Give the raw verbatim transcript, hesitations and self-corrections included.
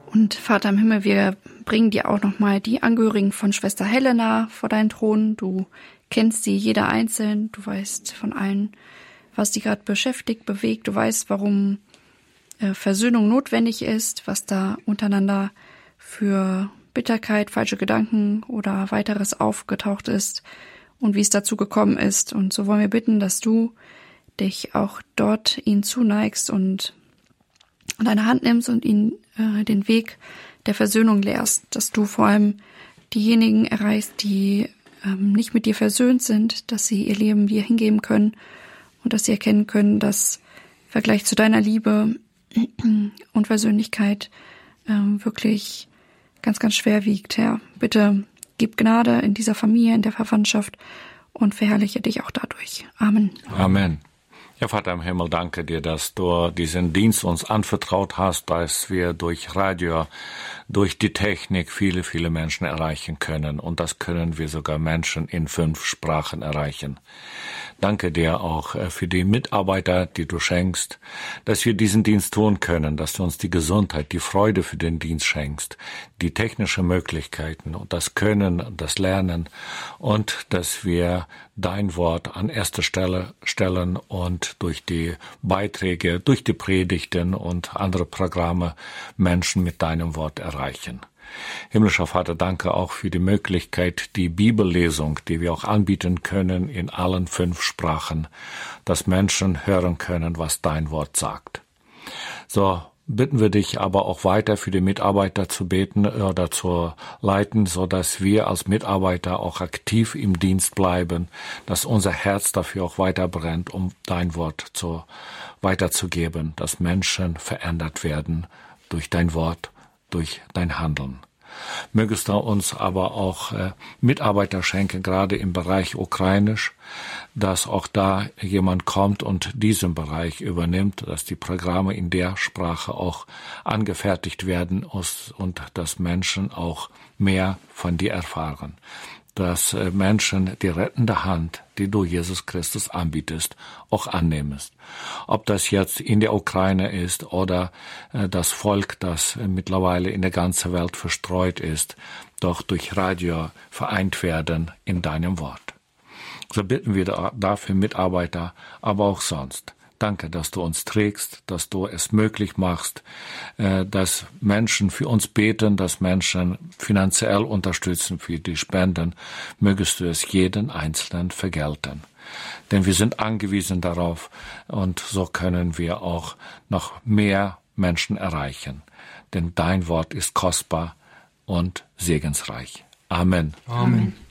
Und Vater im Himmel, wir bringen dir auch nochmal die Angehörigen von Schwester Helena vor deinen Thron. Du kennst sie, jeder einzeln. Du weißt von allen, was die gerade beschäftigt, bewegt. Du weißt, warum äh, Versöhnung notwendig ist, was da untereinander für Bitterkeit, falsche Gedanken oder weiteres aufgetaucht ist und wie es dazu gekommen ist. Und so wollen wir bitten, dass du dich auch dort ihnen zuneigst und an deine Hand nimmst und ihnen äh, den Weg der Versöhnung lehrst, dass du vor allem diejenigen erreichst, die ähm, nicht mit dir versöhnt sind, dass sie ihr Leben dir hingeben können und dass sie erkennen können, dass im Vergleich zu deiner Liebe und Versöhnlichkeit ähm, wirklich ganz, ganz schwer wiegt. Herr, bitte gib Gnade in dieser Familie, in der Verwandtschaft und verherrliche dich auch dadurch. Amen. Amen. Ja, Vater im Himmel, danke dir, dass du diesen Dienst uns anvertraut hast, dass wir durch Radio, durch die Technik viele, viele Menschen erreichen können. Und das können wir sogar Menschen in fünf Sprachen erreichen. Danke dir auch für die Mitarbeiter, die du schenkst, dass wir diesen Dienst tun können, dass du uns die Gesundheit, die Freude für den Dienst schenkst, die technischen Möglichkeiten und das Können, das Lernen und dass wir dein Wort an erste Stelle stellen und durch die Beiträge, durch die Predigten und andere Programme Menschen mit deinem Wort erreichen. Himmlischer Vater, danke auch für die Möglichkeit, die Bibellesung, die wir auch anbieten können in allen fünf Sprachen, dass Menschen hören können, was dein Wort sagt. So bitten wir dich aber auch weiter für die Mitarbeiter zu beten oder zu leiten, so dass wir als Mitarbeiter auch aktiv im Dienst bleiben, dass unser Herz dafür auch weiter brennt, um dein Wort zu, weiterzugeben, dass Menschen verändert werden durch dein Wort, durch dein Handeln. Mögest du uns aber auch äh, Mitarbeiter schenken, gerade im Bereich Ukrainisch, dass auch da jemand kommt und diesen Bereich übernimmt, dass die Programme in der Sprache auch angefertigt werden und dass Menschen auch mehr von dir erfahren. Dass äh, Menschen die rettende Hand, die du Jesus Christus anbietest, auch annehmest. Ob das jetzt in der Ukraine ist oder äh, das Volk, das äh, mittlerweile in der ganzen Welt verstreut ist, doch durch Radio vereint werden in deinem Wort. So bitten wir da, dafür Mitarbeiter, aber auch sonst. Danke, dass du uns trägst, dass du es möglich machst, äh, dass Menschen für uns beten, dass Menschen finanziell unterstützen für die Spenden. Mögest du es jeden Einzelnen vergelten. Denn wir sind angewiesen darauf und so können wir auch noch mehr Menschen erreichen. Denn dein Wort ist kostbar und segensreich. Amen. Amen.